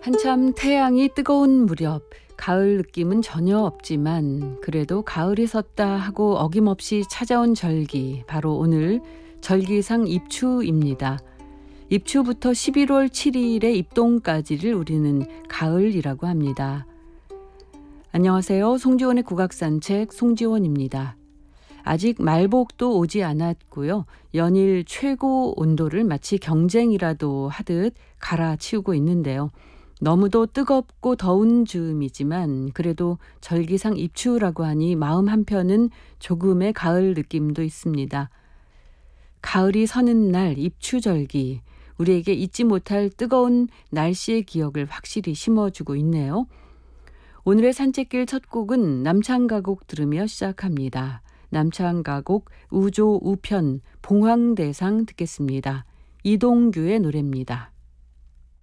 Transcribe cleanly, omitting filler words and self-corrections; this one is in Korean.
한참 태양이 뜨거운 무렵, 가을 느낌은 전혀 없지만 그래도 가을이 섰다 하고 어김없이 찾아온 절기, 바로 오늘 절기상 입추입니다. 입추부터 11월 7일의 입동까지를 우리는 가을이라고 합니다. 안녕하세요. 송지원의 국악산책 송지원입니다. 아직 말복도 오지 않았고요. 연일 최고 온도를 마치 경쟁이라도 하듯 갈아치우고 있는데요. 너무도 뜨겁고 더운 즈음이지만 그래도 절기상 입추라고 하니 마음 한편은 조금의 가을 느낌도 있습니다. 가을이 서는 날 입추절기, 우리에게 잊지 못할 뜨거운 날씨의 기억을 확실히 심어주고 있네요. 오늘의 산책길 첫 곡은 남창가곡 들으며 시작합니다. 남창가곡 우조 우편 봉황대상 듣겠습니다. 이동규의 노래입니다.